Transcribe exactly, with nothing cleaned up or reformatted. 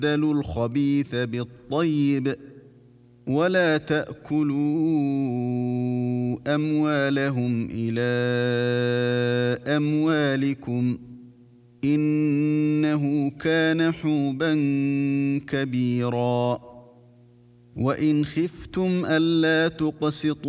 بدلوا الخبيث بالطيب ولا تأكلوا أموالهم إلى أموالكم إنه كان حوبا كبيرا وإن خفتم ألا تقسطوا